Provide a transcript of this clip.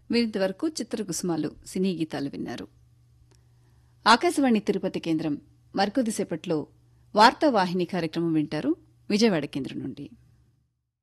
వీరింతవరకు చిత్రకుసుమాలు సినీ గీతాలు విన్నారు. ఆకాశవాణి తిరుపతి కేంద్రం మరికొద్దిసేపట్లో వార్తావాహిని కార్యక్రమం వింటారు విజయవాడ కేంద్రం నుండి.